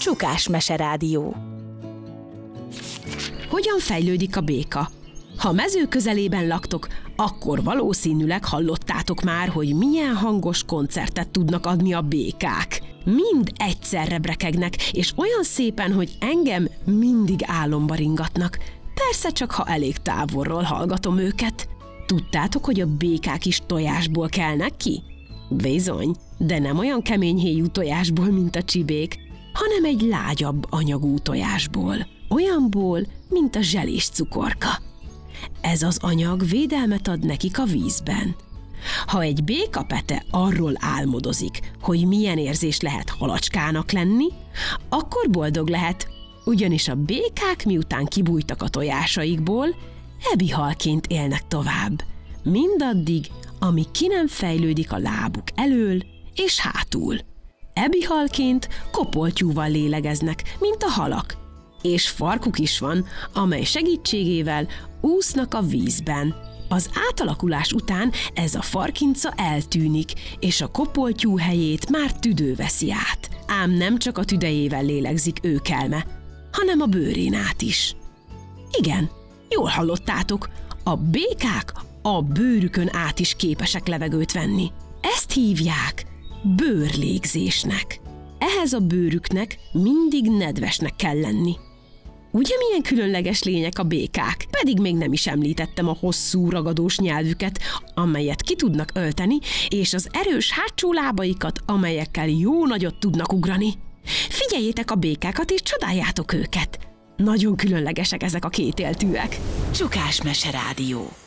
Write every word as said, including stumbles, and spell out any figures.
Csukás Meserádió. Hogyan fejlődik a béka? Ha mező közelében laktok, akkor valószínűleg hallottátok már, hogy milyen hangos koncertet tudnak adni a békák. Mind egyszerre brekegnek, és olyan szépen, hogy engem mindig álomba ringatnak. Persze csak, ha elég távolról hallgatom őket. Tudtátok, hogy a békák is tojásból kelnek ki? Bizony, de nem olyan kemény héjú tojásból, mint a csibék, hanem egy lágyabb anyagú tojásból. Olyanból, mint a zselés cukorka. Ez az anyag védelmet ad nekik a vízben. Ha egy békapete arról álmodozik, hogy milyen érzés lehet halacskának lenni, akkor boldog lehet, ugyanis a békák miután kibújtak a tojásaikból, ebihalként élnek tovább. Mindaddig, amíg ki nem fejlődik a lábuk elől és hátul. Ebihalként kopoltyúval lélegeznek, mint a halak, és farkuk is van, amely segítségével úsznak a vízben. Az átalakulás után ez a farkinca eltűnik, és a kopoltyú helyét már tüdő veszi át. Ám nem csak a tüdejével lélegzik őkelme, hanem a bőrén át is. Igen, jól hallottátok, a békák a bőrükön át is képesek levegőt venni. Ezt hívják bőrlégzésnek. Ehhez a bőrüknek mindig nedvesnek kell lenni. Ugye milyen különleges lények a békák? Pedig még nem is említettem a hosszú, ragadós nyelvüket, amelyet ki tudnak ölteni, és az erős hátsó lábaikat, amelyekkel jó nagyot tudnak ugrani. Figyeljétek a békákat, és csodáljátok őket! Nagyon különlegesek ezek a kétéltűek. Csukás Meserádió.